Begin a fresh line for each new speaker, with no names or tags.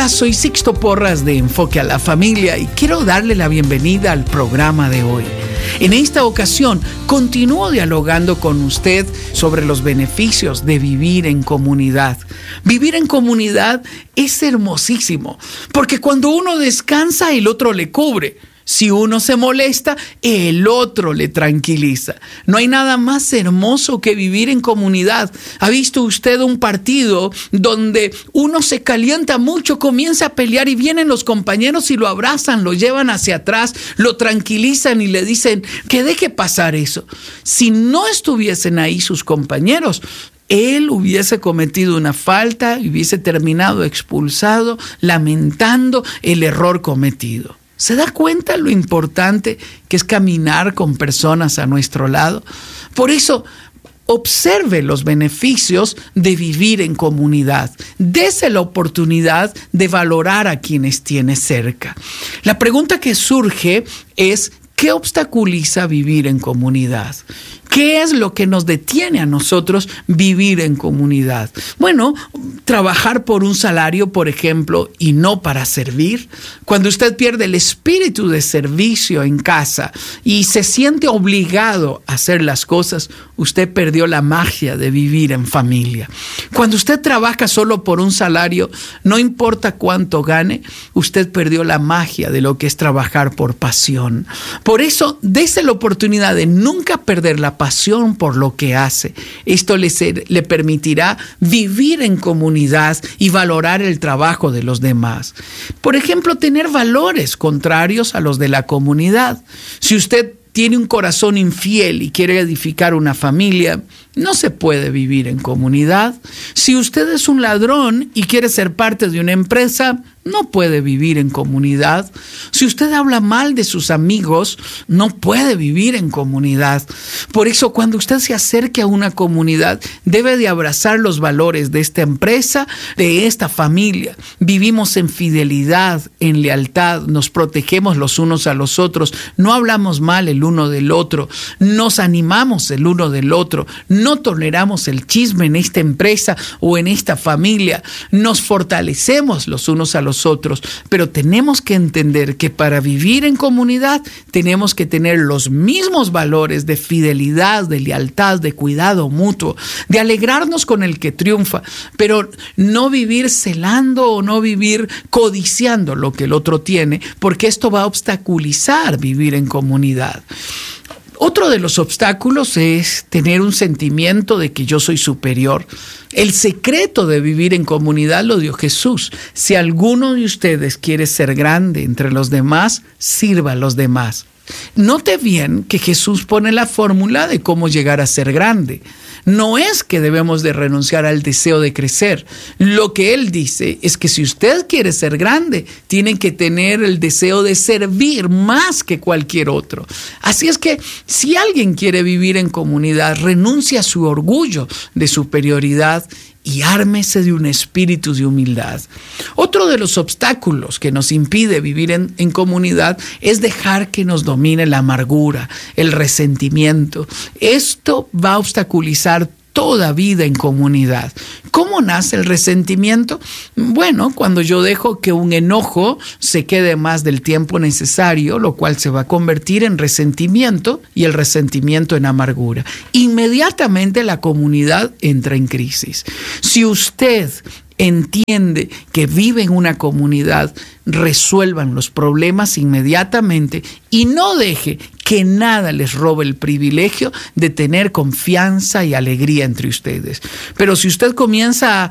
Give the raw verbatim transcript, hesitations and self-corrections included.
Hola, soy Sixto Porras de Enfoque a la Familia y quiero darle la bienvenida al programa de hoy. En esta ocasión, continúo dialogando con usted sobre los beneficios de vivir en comunidad. Vivir en comunidad es hermosísimo, porque cuando uno descansa, el otro le cubre. Si uno se molesta, el otro le tranquiliza. No hay nada más hermoso que vivir en comunidad. ¿Ha visto usted un partido donde uno se calienta mucho, comienza a pelear y vienen los compañeros y lo abrazan, lo llevan hacia atrás, lo tranquilizan y le dicen que deje pasar eso? Si no estuviesen ahí sus compañeros, él hubiese cometido una falta y hubiese terminado expulsado, lamentando el error cometido. ¿Se da cuenta lo importante que es caminar con personas a nuestro lado? Por eso, observe los beneficios de vivir en comunidad. Dese la oportunidad de valorar a quienes tiene cerca. La pregunta que surge es, ¿qué obstaculiza vivir en comunidad? ¿Qué es lo que nos detiene a nosotros vivir en comunidad? Bueno, trabajar por un salario, por ejemplo, y no para servir. Cuando usted pierde el espíritu de servicio en casa y se siente obligado a hacer las cosas, usted perdió la magia de vivir en familia. Cuando usted trabaja solo por un salario, no importa cuánto gane, usted perdió la magia de lo que es trabajar por pasión. Por eso, dése la oportunidad de nunca perder la pasión por lo que hace. Esto le, ser, le permitirá vivir en comunidad y valorar el trabajo de los demás. Por ejemplo, tener valores contrarios a los de la comunidad. Si usted tiene un corazón infiel y quiere edificar una familia, no se puede vivir en comunidad. Si usted es un ladrón y quiere ser parte de una empresa, no puede vivir en comunidad. Si usted habla mal de sus amigos, no puede vivir en comunidad. Por eso, cuando usted se acerque a una comunidad, debe de abrazar los valores de esta empresa, de esta familia. Vivimos en fidelidad, en lealtad, nos protegemos los unos a los otros, no hablamos mal el uno del otro, nos animamos el uno del otro, no toleramos el chisme en esta empresa o en esta familia, nos fortalecemos los unos a los otros, pero tenemos que entender que para vivir en comunidad tenemos que tener los mismos valores de fidelidad, de lealtad, de cuidado mutuo, de alegrarnos con el que triunfa, pero no vivir celando o no vivir codiciando lo que el otro tiene, porque esto va a obstaculizar vivir en comunidad. Otro de los obstáculos es tener un sentimiento de que yo soy superior. El secreto de vivir en comunidad lo dio Jesús. Si alguno de ustedes quiere ser grande entre los demás, sirva a los demás. Note bien que Jesús pone la fórmula de cómo llegar a ser grande. No es que debemos de renunciar al deseo de crecer. Lo que Él dice es que si usted quiere ser grande, tiene que tener el deseo de servir más que cualquier otro. Así es que si alguien quiere vivir en comunidad, renuncia a su orgullo de superioridad y ármese de un espíritu de humildad. Otro de los obstáculos que nos impide vivir en, en comunidad es dejar que nos domine la amargura, el resentimiento. Esto va a obstaculizar toda vida en comunidad. ¿Cómo nace el resentimiento? Bueno, cuando yo dejo que un enojo se quede más del tiempo necesario, lo cual se va a convertir en resentimiento y el resentimiento en amargura. Inmediatamente la comunidad entra en crisis. Si usted entiende que vive en una comunidad, resuelvan los problemas inmediatamente y no deje que nada les robe el privilegio de tener confianza y alegría entre ustedes. Pero si usted comienza